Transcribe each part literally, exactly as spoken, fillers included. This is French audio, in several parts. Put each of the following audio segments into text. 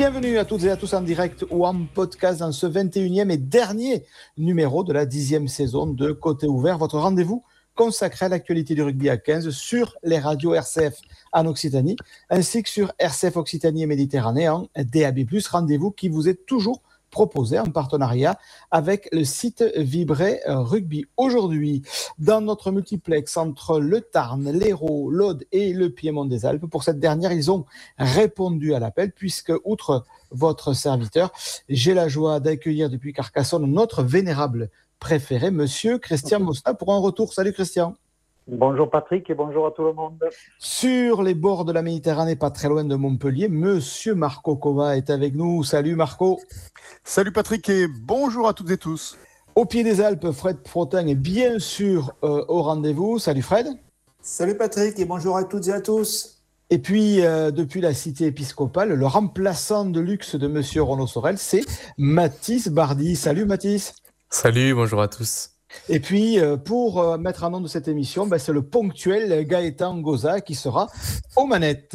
Bienvenue à toutes et à tous en direct ou en podcast dans ce vingt et unième et dernier numéro de la dixième saison de Côté Ouvert, votre rendez-vous consacré à l'actualité du rugby à quinze sur les radios R C F en Occitanie, ainsi que sur R C F Occitanie et Méditerranée en D A B plus, rendez-vous qui vous est toujours proposé en partenariat avec le site Vibré Rugby. Aujourd'hui, dans notre multiplex entre le Tarn, l'Hérault, l'Aude et le Piémont des Alpes, pour cette dernière, ils ont répondu à l'appel puisque, outre votre serviteur, j'ai la joie d'accueillir depuis Carcassonne notre vénérable préféré, monsieur Christian Mosna, pour un retour. Salut Christian. Bonjour Patrick et bonjour à tout le monde. Sur les bords de la Méditerranée, pas très loin de Montpellier, monsieur Marco Cova est avec nous. Salut Marco. Salut Patrick et bonjour à toutes et tous. Au pied des Alpes, Fred Frotin est bien sûr euh, au rendez-vous. Salut Fred. Salut Patrick et bonjour à toutes et à tous. Et puis, euh, depuis la cité épiscopale, le remplaçant de luxe de monsieur Renaud Sorel, c'est Mathis Bardy. Salut Mathis. Salut, bonjour à tous. Et puis, euh, pour euh, mettre en nom de cette émission, ben, c'est le ponctuel Gaëtan Goza qui sera aux manettes.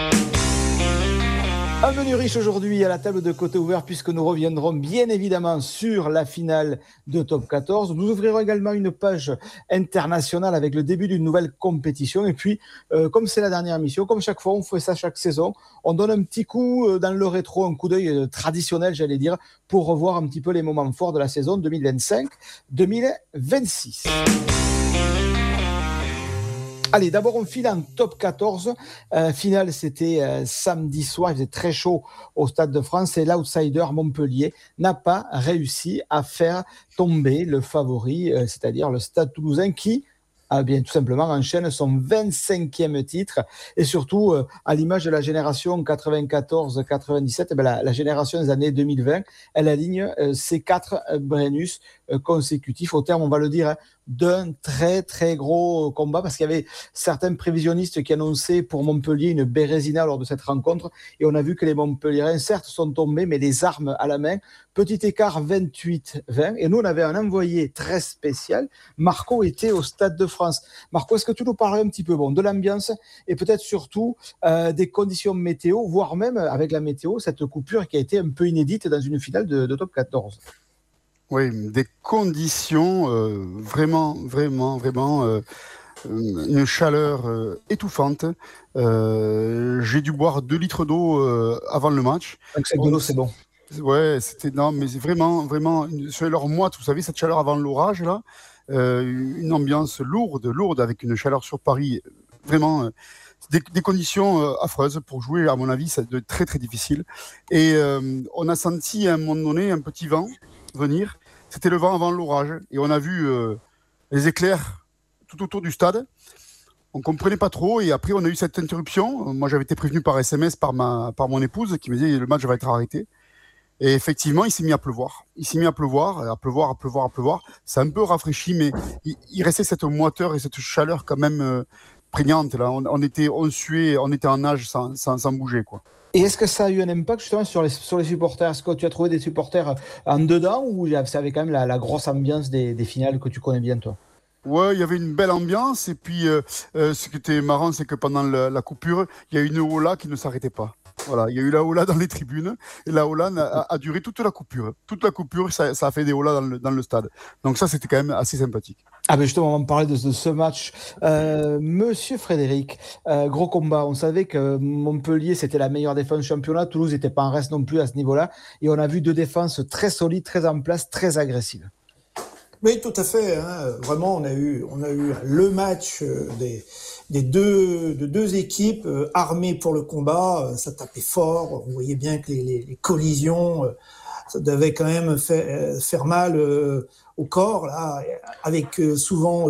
Un menu riche aujourd'hui à la table de Côté Ouvert puisque nous reviendrons bien évidemment sur la finale de Top quatorze. Nous ouvrirons également une page internationale avec le début d'une nouvelle compétition. Et puis, euh, comme c'est la dernière émission, comme chaque fois, on fait ça chaque saison, on donne un petit coup dans le rétro, un coup d'œil traditionnel, j'allais dire, pour revoir un petit peu les moments forts de la saison deux mille vingt-cinq deux mille vingt-six. Allez, d'abord on file en top quatorze. Euh, finale, c'était euh, samedi soir, il faisait très chaud au Stade de France et l'outsider Montpellier n'a pas réussi à faire tomber le favori, euh, c'est-à-dire le Stade Toulousain qui a bien tout simplement enchaîne son vingt-cinquième titre et surtout euh, à l'image de la génération quatre-vingt-quatorze quatre-vingt-dix-sept, eh bien, la, la génération des années deux mille vingt, elle aligne euh, ces quatre euh, Brennus euh, consécutifs au terme, on va le dire, hein, d'un très très gros combat parce qu'il y avait certains prévisionnistes qui annonçaient pour Montpellier une Bérésina lors de cette rencontre et on a vu que les Montpelliérains certes sont tombés mais les armes à la main, petit écart vingt-huit vingt et nous on avait un envoyé très spécial. Marco était au Stade de France. Marco, est-ce que tu nous parlerais un petit peu bon, de l'ambiance et peut-être surtout euh, des conditions météo, voire même avec la météo, cette coupure qui a été un peu inédite dans une finale de, de Top quatorze? Oui, des conditions euh, vraiment, vraiment, vraiment, euh, une chaleur euh, étouffante. Euh, j'ai dû boire deux litres d'eau euh, avant le match. Donc c'est de l'eau, c'est bon. Ouais, c'était non, mais c'est vraiment, vraiment une chaleur moite. Vous savez, cette chaleur avant l'orage là, euh, une ambiance lourde, lourde avec une chaleur sur Paris, vraiment. Euh, Des, des conditions euh, affreuses pour jouer, à mon avis, ça doit être très très difficile. Et euh, on a senti à un moment donné un petit vent venir. C'était le vent avant l'orage. Et on a vu euh, les éclairs tout autour du stade. On ne comprenait pas trop. Et après, on a eu cette interruption. Moi, j'avais été prévenu par S M S par, ma, par mon épouse qui me disait le match va être arrêté. Et effectivement, il s'est mis à pleuvoir. Il s'est mis à pleuvoir, à pleuvoir, à pleuvoir, à pleuvoir. C'est un peu rafraîchi, mais il, il restait cette moiteur et cette chaleur quand même euh, prégnante. Là. On, on, était, on suait, on était en nage sans, sans, sans bouger, quoi. Et est-ce que ça a eu un impact justement sur les, sur les supporters? Est-ce que tu as trouvé des supporters en dedans ou ça avait quand même la, la grosse ambiance des, des finales que tu connais bien, toi? Ouais, il y avait une belle ambiance. Et puis, euh, euh, ce qui était marrant, c'est que pendant la, la coupure, il y a une hola qui ne s'arrêtait pas. Voilà, il y a eu la hola dans les tribunes. Et la hola a, a duré toute la coupure. Toute la coupure, ça, ça a fait des holas dans le, dans le stade. Donc ça, c'était quand même assez sympathique. Ah ben justement, on va me parler de, de ce match. Euh, Monsieur Frédéric, euh, gros combat. On savait que Montpellier, c'était la meilleure défense du championnat. Toulouse n'était pas en reste non plus à ce niveau-là. Et on a vu deux défenses très solides, très en place, très agressives. Oui, tout à fait. Hein. Vraiment, on a eu, on a eu le match des, des deux, de deux équipes euh, armées pour le combat. Ça tapait fort. On voyait bien que les, les, les collisions, euh, ça devait quand même faire, faire mal euh, au corps, là, avec euh, souvent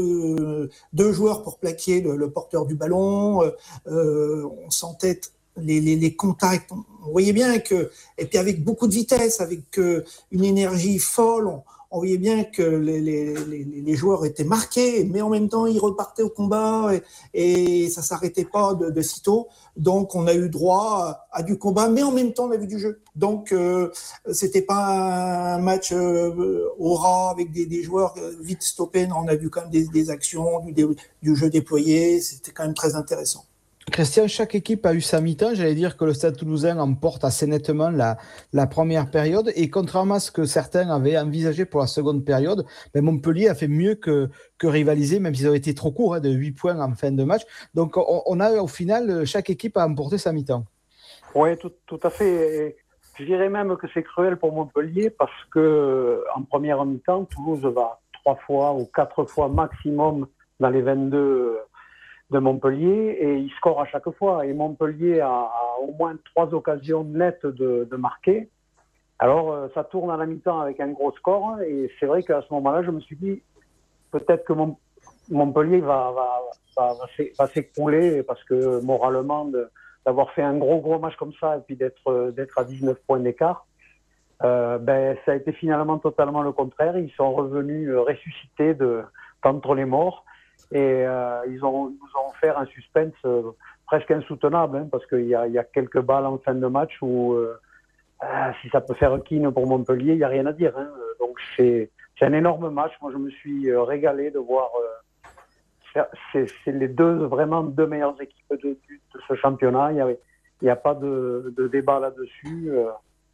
deux, deux joueurs pour plaquer le, le porteur du ballon. Euh, on sentait les, les, les contacts. On voyait bien que, et puis avec beaucoup de vitesse, avec euh, une énergie folle. On, On voyait bien que les, les, les, les joueurs étaient marqués, mais en même temps, ils repartaient au combat et, et ça ne s'arrêtait pas de, de sitôt. Donc, on a eu droit à, à du combat, mais en même temps, on a vu du jeu. Donc, euh, ce n'était pas un match euh, au ras avec des, des joueurs vite stoppés. Non, on a vu quand même des, des actions, du, du jeu déployé. C'était quand même très intéressant. Christian, chaque équipe a eu sa mi-temps. J'allais dire que le Stade Toulousain emporte assez nettement la, la première période. Et contrairement à ce que certains avaient envisagé pour la seconde période, ben Montpellier a fait mieux que, que rivaliser, même s'ils avaient été trop courts, hein, de huit points en fin de match. Donc on, on a au final, chaque équipe a emporté sa mi-temps. Oui, tout, tout à fait. Je dirais même que c'est cruel pour Montpellier parce que en première mi-temps, Toulouse va trois fois ou quatre fois maximum dans les vingt-deux de Montpellier et il score à chaque fois. Et Montpellier a, a au moins trois occasions nettes de, de marquer. Alors, euh, ça tourne à la mi-temps avec un gros score. Et c'est vrai qu'à ce moment-là, je me suis dit, peut-être que Mont- Montpellier va, va, va, va, s'é- va s'écrouler parce que moralement, de, d'avoir fait un gros, gros match comme ça et puis d'être, d'être à dix-neuf points d'écart, euh, ben, ça a été finalement totalement le contraire. Ils sont revenus euh, ressuscités de, d'entre les morts. Et euh, ils ont, nous ont offert un suspense euh, presque insoutenable, hein, parce qu'il y a, il y a quelques balles en fin de match où euh, euh, si ça peut faire quine pour Montpellier, il n'y a rien à dire. Hein. Donc c'est, c'est un énorme match. Moi, je me suis euh, régalé de voir. Euh, faire, c'est, c'est les deux vraiment deux meilleures équipes de, de, de ce championnat. Il n'y a, il y a pas de, de débat là-dessus. Euh,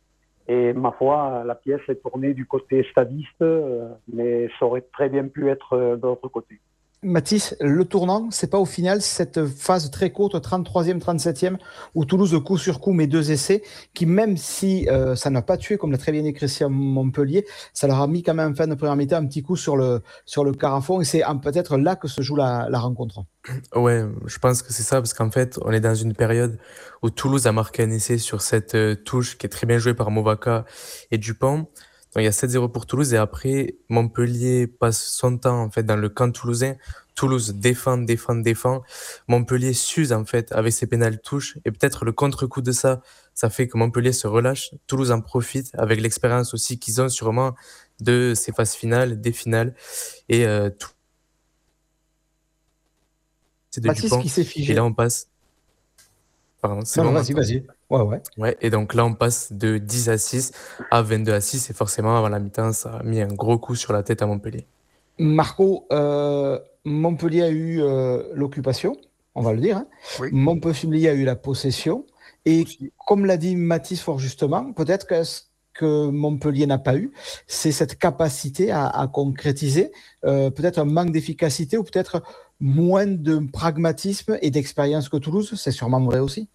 et ma foi, la pièce est tournée du côté stadiste, euh, mais ça aurait très bien pu être euh, de l'autre côté. Mathis, le tournant, c'est pas au final cette phase très courte, trente-troisième, trente-septième, où Toulouse, coup sur coup, met deux essais, qui même si euh, ça n'a pas tué, comme l'a très bien dit Christian Montpellier, ça leur a mis quand même en fin de première mi-temps un petit coup sur le, sur le carafon, et c'est peut-être là que se joue la, la rencontre. Ouais, je pense que c'est ça, parce qu'en fait, on est dans une période où Toulouse a marqué un essai sur cette euh, touche qui est très bien jouée par Movaca et Dupont. Donc il y a sept zéro pour Toulouse et après Montpellier passe son temps en fait dans le camp toulousain. Toulouse défend, défend, défend. Montpellier s'use en fait avec ses pénales touches et peut-être le contre-coup de ça, ça fait que Montpellier se relâche. Toulouse en profite avec l'expérience aussi qu'ils ont sûrement de ces phases finales, des finales et euh, tout. C'est de Mathis Dupont. qui s'est figé. Et là on passe. Pardon, c'est non, bon. vas-y, vas-y. Ouais, ouais. Ouais, et donc là, on passe de dix à six à vingt-deux à six. Et forcément, avant la mi-temps, ça a mis un gros coup sur la tête à Montpellier. Marco, euh, Montpellier a eu euh, l'occupation, on va le dire. Hein. Oui. Montpellier a eu la possession. Et Aussi. comme l'a dit Mathis fort justement, peut-être que ce que Montpellier n'a pas eu, c'est cette capacité à, à concrétiser, euh, peut-être un manque d'efficacité ou peut-être moins de pragmatisme et d'expérience que Toulouse. C'est sûrement vrai aussi.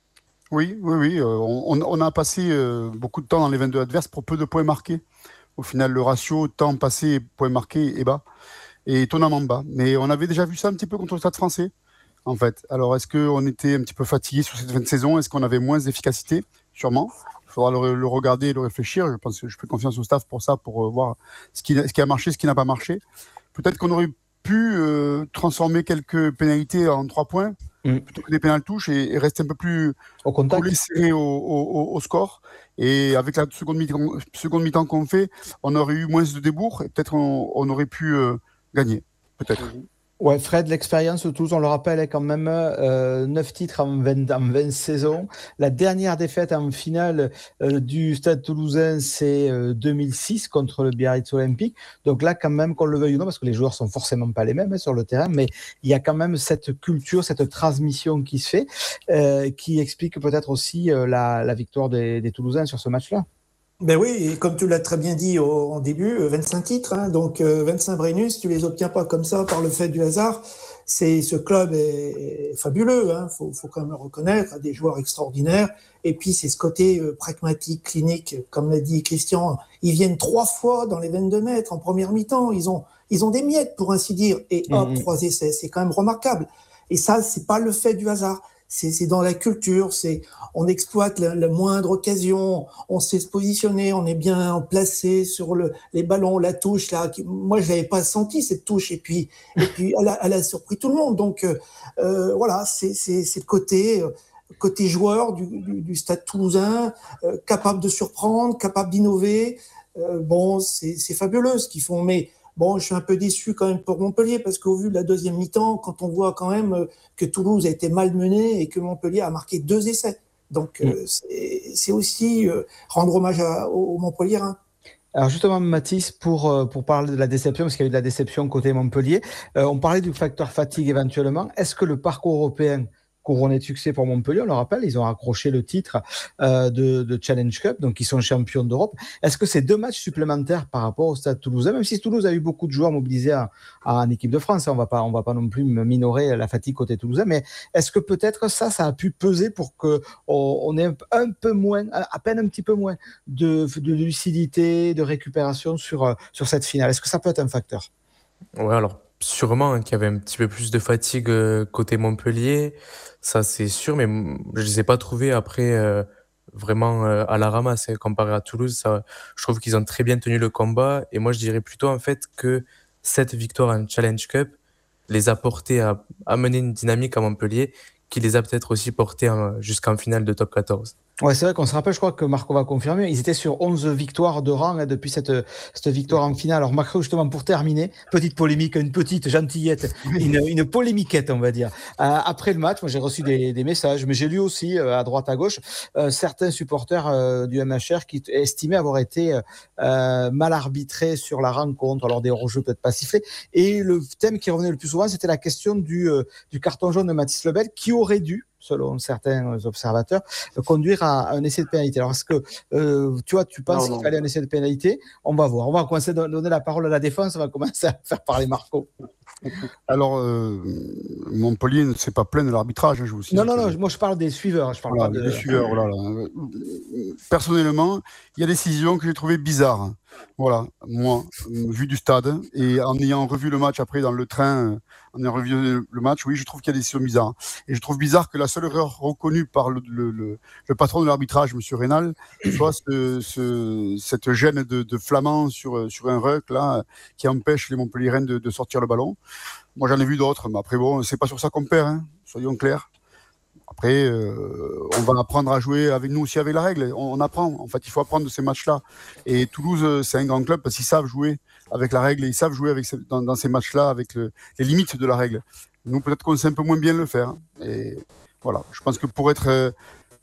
Oui, oui, oui. euh, on, on a passé euh, beaucoup de temps dans les vingt-deux adverses pour peu de points marqués. Au final, le ratio temps passé, points marqués est bas, et étonnamment bas. Mais on avait déjà vu ça un petit peu contre le Stade français, en fait. Alors, est-ce qu'on était un petit peu fatigué sur cette fin de saison? Est-ce qu'on avait moins d'efficacité? Sûrement. Il faudra le, le regarder et le réfléchir. Je pense que je fais confiance au staff pour ça, pour euh, voir ce qui, ce qui a marché, ce qui n'a pas marché. Peut-être qu'on aurait pu euh, transformer quelques pénalités en trois points, mmh. plutôt que des pénales touches, et, et rester un peu plus au contact, collé, serré au, au, au score. Et avec la seconde mi-temps, seconde mi-temps qu'on fait, on aurait eu moins de débours et peut-être on, on aurait pu euh, gagner. Peut-être. Mmh. Ouais, Fred, l'expérience de Toulouse, on le rappelle, est quand même euh, neuf titres en vingt, en vingt saisons. La dernière défaite en finale euh, du Stade Toulousain, c'est euh, deux mille six contre le Biarritz Olympique. Donc là, quand même, qu'on le veuille ou non, parce que les joueurs sont forcément pas les mêmes hein, sur le terrain, mais il y a quand même cette culture, cette transmission qui se fait, euh, qui explique peut-être aussi euh, la, la victoire des, des Toulousains sur ce match-là. Ben oui, et comme tu l'as très bien dit au, au début, vingt-cinq titres, hein, donc euh, vingt-cinq Brennus, tu les obtiens pas comme ça par le fait du hasard. C'est, ce club est, est fabuleux, hein, faut, faut quand même le reconnaître, des joueurs extraordinaires. Et puis c'est ce côté euh, pragmatique, clinique, comme l'a dit Christian. Ils viennent trois fois dans les vingt-deux mètres en première mi-temps. Ils ont, ils ont des miettes pour ainsi dire, et hop, mmh. trois essais, c'est quand même remarquable. Et ça, c'est pas le fait du hasard. C'est, c'est dans la culture, c'est, on exploite la, la moindre occasion, on sait se positionner, on est bien placé sur le, les ballons, la touche là. Qui, moi, je l'avais pas senti cette touche, et puis, et puis, elle a, elle a surpris tout le monde. Donc, euh, voilà, c'est, c'est, c'est le côté, euh, côté joueur du, du, du Stade Toulousain, euh, capable de surprendre, capable d'innover. Euh, bon, c'est, c'est fabuleux ce qu'ils font, mais. Bon, je suis un peu déçu quand même pour Montpellier parce qu'au vu de la deuxième mi-temps, quand on voit quand même que Toulouse a été malmené et que Montpellier a marqué deux essais. Donc, mmh. euh, c'est, c'est aussi euh, rendre hommage à, aux Montpelliérains. Hein. Alors justement, Mathis, pour, pour parler de la déception, parce qu'il y a eu de la déception côté Montpellier, euh, on parlait du facteur fatigue éventuellement. Est-ce que le parcours européen couronné de succès pour Montpellier. On le rappelle, ils ont accroché le titre euh, de, de Challenge Cup, donc ils sont champions d'Europe. Est-ce que c'est deux matchs supplémentaires par rapport au Stade Toulousain, même si Toulouse a eu beaucoup de joueurs mobilisés à, à, en équipe de France, on va pas, on va pas non plus minorer la fatigue côté toulousain, mais est-ce que peut-être ça, ça a pu peser pour que on, on ait un, un peu moins, à peine un petit peu moins de, de lucidité, de récupération sur, sur cette finale? Est-ce que ça peut être un facteur? Ouais, alors sûrement hein, qu'il y avait un petit peu plus de fatigue euh, côté Montpellier, ça c'est sûr, mais mm, je les ai pas trouvés après euh, vraiment euh, à la ramasse hein, comparé à Toulouse. Ça, je trouve qu'ils ont très bien tenu le combat et moi je dirais plutôt en fait que cette victoire en Challenge Cup les a portés à amener une dynamique à Montpellier qui les a peut-être aussi portés hein, jusqu'en finale de top quatorze. Ouais, c'est vrai qu'on se rappelle, je crois que Marco va confirmer, ils étaient sur onze victoires de rang hein, depuis cette, cette victoire en finale. Alors Marco, justement, pour terminer, petite polémique, une petite gentillette, une, une polémiquette, on va dire. Euh, après le match, moi j'ai reçu des, des messages, mais j'ai lu aussi euh, à droite, à gauche, euh, certains supporters euh, du M H R qui estimaient avoir été euh, mal arbitrés sur la rencontre, alors des hors-jeux peut-être pas sifflés. Et le thème qui revenait le plus souvent, c'était la question du, euh, du carton jaune de Mathis Lebel, qui aurait dû, selon certains observateurs, conduire à un essai de pénalité. Alors, est-ce que, euh, tu vois, tu penses non, qu'il fallait un essai de pénalité? On va voir. On va commencer à donner la parole à la défense. On va commencer à faire parler Marco. Alors, euh, Montpellier ne s'est pas plaint de l'arbitrage, je vous signale. Non, non, non, moi je parle des suiveurs. Je parle voilà, pas de... des suiveurs, voilà, là. Personnellement, il y a des décisions que j'ai trouvées bizarres. Voilà, moi, vu du stade, et en ayant revu le match après dans le train, en ayant revu le match, oui, je trouve qu'il y a des décisions bizarres. Et je trouve bizarre que la seule erreur reconnue par le, le, le, le patron de l'arbitrage, M. Rénal, soit ce, ce, cette gêne de, de Flamand sur, sur un ruck, là, qui empêche les Montpelliérains de, de sortir le ballon. Moi, j'en ai vu d'autres, mais après, bon, c'est pas sur ça qu'on perd, hein, soyons clairs. Après, euh, on va apprendre à jouer avec nous aussi avec la règle. On, on apprend. En fait, il faut apprendre de ces matchs-là. Et Toulouse, c'est un grand club parce qu'ils savent jouer avec la règle et ils savent jouer avec, dans, dans ces matchs-là avec le, les limites de la règle. Nous, peut-être qu'on sait un peu moins bien le faire. Et voilà. Je pense que pour être, euh,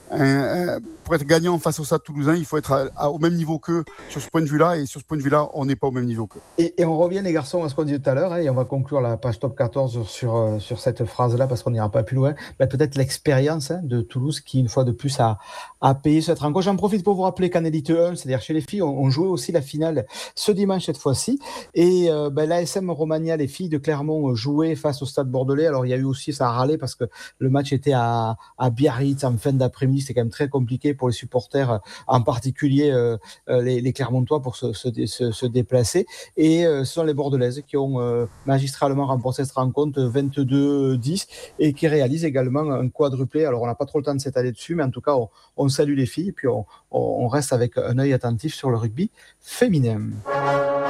un, un, pour être gagnant face au Stade Toulousain, il faut être à, à, au même niveau qu'eux sur ce point de vue-là. Et sur ce point de vue-là, on n'est pas au même niveau qu'eux. Et, et on revient, les garçons, à ce qu'on disait tout à l'heure. Hein, et on va conclure la page top quatorze sur, euh, sur cette phrase-là parce qu'on n'ira pas plus loin. Ben, peut-être l'expérience hein, de Toulouse qui, une fois de plus, a, a payé cette rencontre. J'en profite pour vous rappeler qu'en Élite un, c'est-à-dire chez les filles, on, on jouait aussi la finale ce dimanche cette fois-ci. Et euh, ben, l'A S M Romagna, les filles de Clermont, jouaient face au Stade Bordelais. Alors, il y a eu aussi, ça a râlé parce que le match était à, à Biarritz en fin d'après-midi. C'est quand même très compliqué pour les supporters, en particulier euh, les, les Clermontois, pour se, se, se, se déplacer. Et euh, ce sont les Bordelaises qui ont euh, magistralement remporté cette rencontre vingt-deux dix et qui réalisent également un quadruplé. Alors, on n'a pas trop le temps de s'étaler dessus, mais en tout cas, on, on salue les filles et puis on, on reste avec un œil attentif sur le rugby féminin.